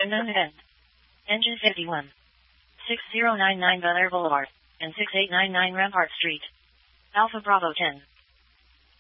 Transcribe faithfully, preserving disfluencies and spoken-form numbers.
Unknown event. Engine fifty-one. six zero nine nine Bel Air Boulevard, and six eight nine nine Rampart Street. Alpha Bravo ten.